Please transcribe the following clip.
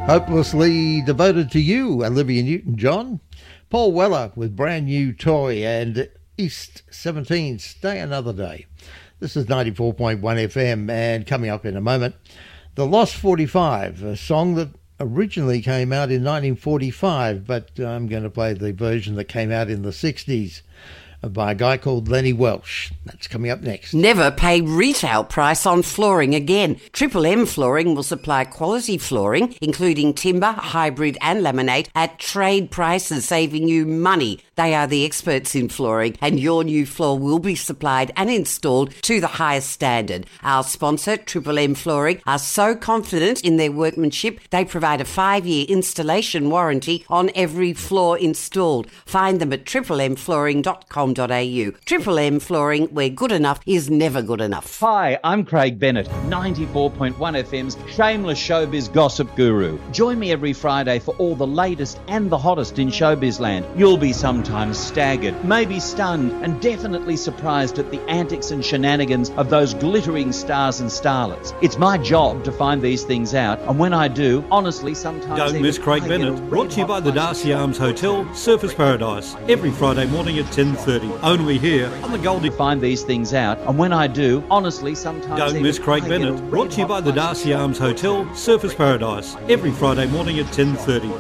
Hopelessly Devoted to You, Olivia Newton-John. Paul Weller with Brand New Toy, and East 17, Stay Another Day. This is 94.1 FM, and coming up in a moment, The Lost 45, a song that originally came out in 1945, but I'm going to play the version that came out in the 60s by a guy called Lenny Welsh. That's coming up next. Never pay retail price on flooring again. Triple M Flooring will supply quality flooring, including timber, hybrid and laminate, at trade prices, saving you money. They are the experts in flooring, and your new floor will be supplied and installed to the highest standard. Our sponsor, Triple M Flooring, are so confident in their workmanship, they provide a 5-year installation warranty on every floor installed. Find them at triplemflooring.com.au. Triple M Flooring, where good enough is never good enough. Hi, I'm Craig Bennett, 94.1 FM's shameless showbiz gossip guru. Join me every Friday for all the latest and the hottest in showbiz land. You'll be sometimes staggered, maybe stunned, and definitely surprised at the antics and shenanigans of those glittering stars and starlets. It's my job to find these things out, and when I do, honestly, sometimes... Don't miss Craig Bennett, brought to you by the Darcy Arms Hotel, Surfers Paradise, every Friday morning at 10:30. Only here on the Goldie. Find these things out, and when I do, honestly, sometimes... Don't miss Craig Bennett, brought to you by the Darcy Arms Hotel, Surfers Paradise, every Friday morning at 10:30.